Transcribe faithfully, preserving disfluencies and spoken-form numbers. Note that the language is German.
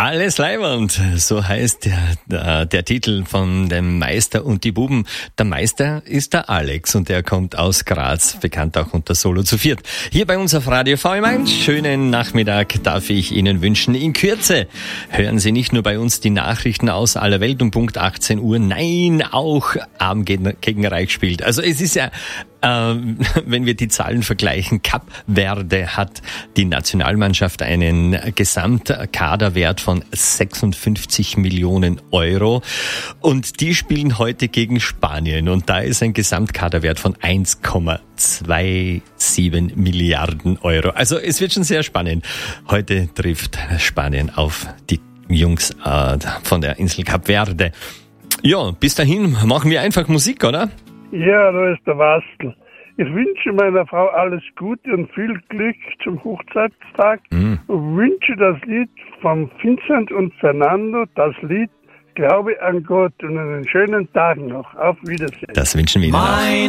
Alles leibernd, so heißt der, der, der Titel von dem Meister und die Buben. Der Meister ist der Alex und der kommt aus Graz, bekannt auch unter Solo zu viert. Hier bei uns auf Radio V M eins. Schönen Nachmittag darf ich Ihnen wünschen. In Kürze hören Sie nicht nur bei uns die Nachrichten aus aller Welt um Punkt achtzehn Uhr, nein, auch Arm gegen Reich spielt. Also es ist ja, Ähm, wenn wir die Zahlen vergleichen, Kap Verde hat die Nationalmannschaft einen Gesamtkaderwert von sechsundfünfzig Millionen Euro und die spielen heute gegen Spanien und da ist ein Gesamtkaderwert von eins Komma siebenundzwanzig Milliarden Euro. Also es wird schon sehr spannend. Heute trifft Spanien auf die Jungs äh, von der Insel Kap Verde. Ja, bis dahin machen wir einfach Musik, oder? Ja, da ist der Wastel. Ich wünsche meiner Frau alles Gute und viel Glück zum Hochzeitstag mm. und wünsche das Lied von Vincent und Fernando, das Lied Glaube an Gott und einen schönen Tag noch. Auf Wiedersehen. Das wünschen wir Ihnen auch.